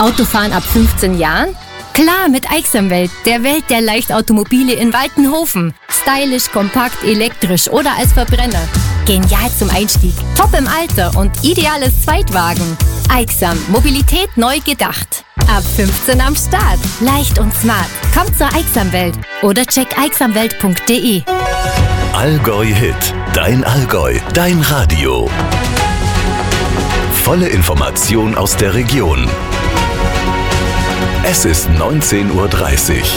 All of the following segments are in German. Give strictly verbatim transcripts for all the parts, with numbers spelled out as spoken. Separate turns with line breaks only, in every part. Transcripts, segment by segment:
Autofahren ab fünfzehn Jahren? Klar, mit Aixamwelt, der Welt der Leichtautomobile in Waltenhofen. Stylisch, kompakt, elektrisch oder als Verbrenner. Genial zum Einstieg, top im Alter und ideales Zweitwagen. Aixam, Mobilität neu gedacht. Ab fünfzehn am Start. Leicht und smart. Kommt zur Aixamwelt oder check aixamwelt punkt de.
Allgäu Hit. Dein Allgäu. Dein Radio. Volle Information aus der Region. Es ist neunzehn Uhr dreißig.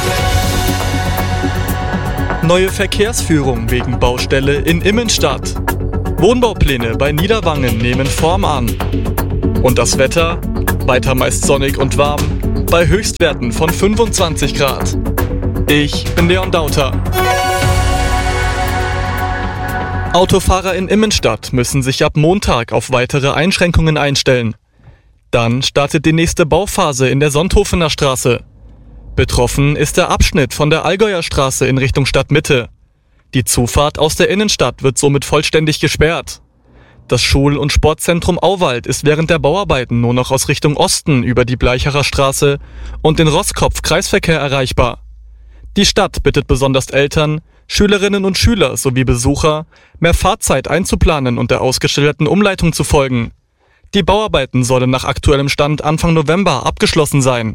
Neue Verkehrsführung wegen Baustelle in Immenstadt. Wohnbaupläne bei Niederwangen nehmen Form an. Und das Wetter? Weiter meist sonnig und warm, bei Höchstwerten von fünfundzwanzig Grad. Ich bin Leon Dauter. Autofahrer in Immenstadt müssen sich ab Montag auf weitere Einschränkungen einstellen. Dann startet die nächste Bauphase in der Sonthofener Straße. Betroffen ist der Abschnitt von der Allgäuer Straße in Richtung Stadtmitte. Die Zufahrt aus der Innenstadt wird somit vollständig gesperrt. Das Schul- und Sportzentrum Auwald ist während der Bauarbeiten nur noch aus Richtung Osten über die Bleichacher Straße und den Roskopf-Kreisverkehr erreichbar. Die Stadt bittet besonders Eltern, Schülerinnen und Schüler sowie Besucher, mehr Fahrzeit einzuplanen und der ausgeschilderten Umleitung zu folgen. Die Bauarbeiten sollen nach aktuellem Stand Anfang November abgeschlossen sein.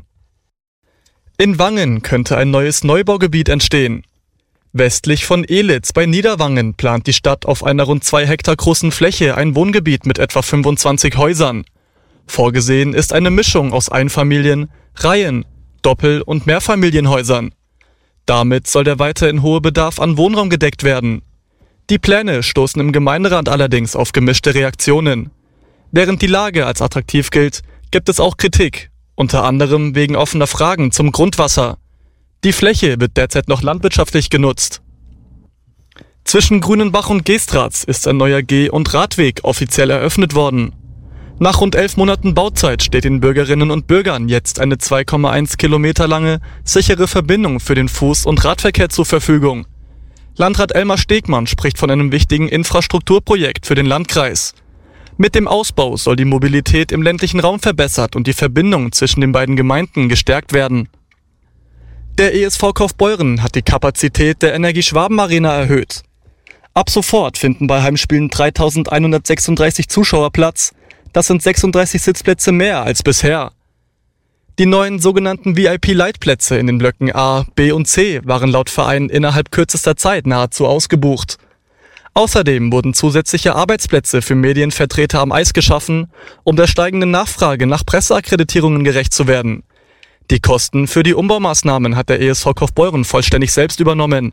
In Wangen könnte ein neues Neubaugebiet entstehen. Westlich von Elitz bei Niederwangen plant die Stadt auf einer rund zwei Hektar großen Fläche ein Wohngebiet mit etwa fünfundzwanzig Häusern. Vorgesehen ist eine Mischung aus Einfamilien-, Reihen-, Doppel- und Mehrfamilienhäusern. Damit soll der weiterhin hohe Bedarf an Wohnraum gedeckt werden. Die Pläne stoßen im Gemeinderat allerdings auf gemischte Reaktionen. Während die Lage als attraktiv gilt, gibt es auch Kritik. Unter anderem wegen offener Fragen zum Grundwasser. Die Fläche wird derzeit noch landwirtschaftlich genutzt. Zwischen Grünenbach und Geestratz ist ein neuer Geh- und Radweg offiziell eröffnet worden. Nach rund elf Monaten Bauzeit steht den Bürgerinnen und Bürgern jetzt eine zwei Komma eins Kilometer lange, sichere Verbindung für den Fuß- und Radverkehr zur Verfügung. Landrat Elmar Stegmann spricht von einem wichtigen Infrastrukturprojekt für den Landkreis. Mit dem Ausbau soll die Mobilität im ländlichen Raum verbessert und die Verbindung zwischen den beiden Gemeinden gestärkt werden. Der E S V Kaufbeuren hat die Kapazität der Energie-Schwaben-Arena erhöht. Ab sofort finden bei Heimspielen dreitausendeinhundertsechsunddreißig Zuschauer Platz. Das sind sechsunddreißig Sitzplätze mehr als bisher. Die neuen sogenannten V I P-Leitplätze in den Blöcken A, B und C waren laut Verein innerhalb kürzester Zeit nahezu ausgebucht. Außerdem wurden zusätzliche Arbeitsplätze für Medienvertreter am Eis geschaffen, um der steigenden Nachfrage nach Presseakkreditierungen gerecht zu werden. Die Kosten für die Umbaumaßnahmen hat der E S V Kaufbeuren vollständig selbst übernommen.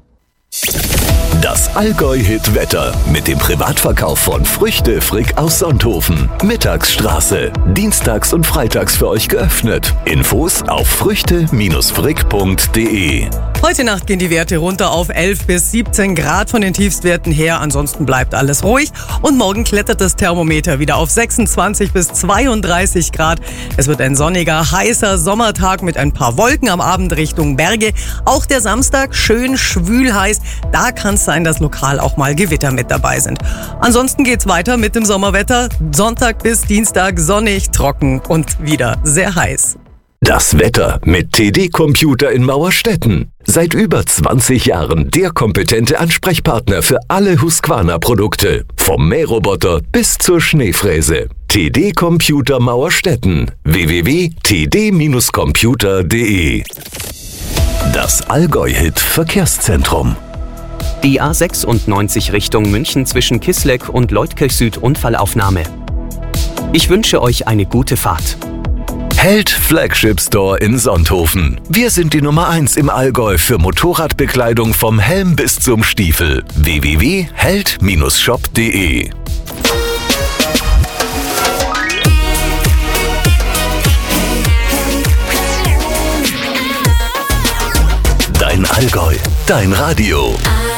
Das Allgäu-Hit-Wetter mit dem Privatverkauf von Früchte Frick aus Sonthofen. Mittagsstraße. Dienstags und freitags für euch geöffnet. Infos auf früchte Frick punkt de.
Heute Nacht gehen die Werte runter auf elf bis siebzehn Grad von den Tiefstwerten her. Ansonsten bleibt alles ruhig. Und morgen klettert das Thermometer wieder auf sechsundzwanzig bis zweiunddreißig Grad. Es wird ein sonniger, heißer Sommertag mit ein paar Wolken am Abend Richtung Berge. Auch der Samstag schön schwül heiß. Da kann es sein, dass lokal auch mal Gewitter mit dabei sind. Ansonsten geht's weiter mit dem Sommerwetter. Sonntag bis Dienstag sonnig, trocken und wieder sehr heiß.
Das Wetter mit T D Computer in Mauerstetten. Seit über zwanzig Jahren der kompetente Ansprechpartner für alle Husqvarna-Produkte. Vom Mähroboter bis zur Schneefräse. T D Computer Mauerstetten. w w w punkt t d computer punkt de. Das Allgäu-Hit Verkehrszentrum.
Die A sechsundneunzig Richtung München zwischen Kisleck und Leutkirch Süd Unfallaufnahme. Ich wünsche euch eine gute Fahrt.
Held Flagship Store in Sonthofen. Wir sind die Nummer eins im Allgäu für Motorradbekleidung vom Helm bis zum Stiefel. w w w punkt held shop punkt de. Dein Allgäu, dein Radio.